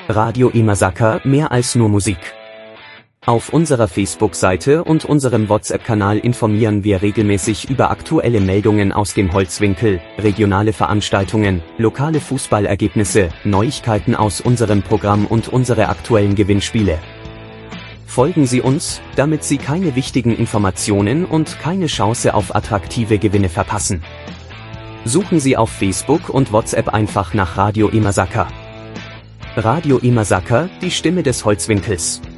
Radio Imasaka, mehr als nur Musik. Auf unserer Facebook-Seite und unserem WhatsApp-Kanal informieren wir regelmäßig über aktuelle Meldungen aus dem Holzwinkel, regionale Veranstaltungen, lokale Fußballergebnisse, Neuigkeiten aus unserem Programm und unsere aktuellen Gewinnspiele. Folgen Sie uns, damit Sie keine wichtigen Informationen und keine Chance auf attraktive Gewinne verpassen. Suchen Sie auf Facebook und WhatsApp einfach nach Radio Imasaka. Radio Imasaka, die Stimme des Holzwinkels.